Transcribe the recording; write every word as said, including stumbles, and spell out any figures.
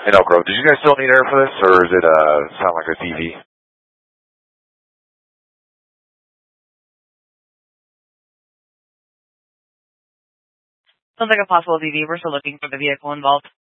in Elk Grove. Did you guys still need air for this, or is it uh sound like it's easy? Sounds like a possible D V. We're still looking for the vehicle involved.